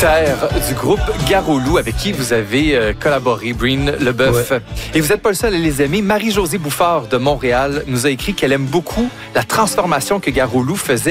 Terre du groupe Garou-Loup avec qui vous avez collaboré, Breen Leboeuf. Ouais. Et vous n'êtes pas le seul à les aimer. Marie-Josée Bouffard de Montréal nous a écrit qu'elle aime beaucoup la transformation que Garou-Loup faisait